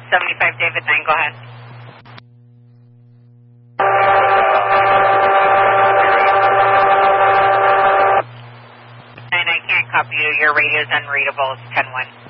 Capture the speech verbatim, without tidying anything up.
seventy-five David nine, go ahead. nine, I can't copy you. Your radio is unreadable. It's ten one.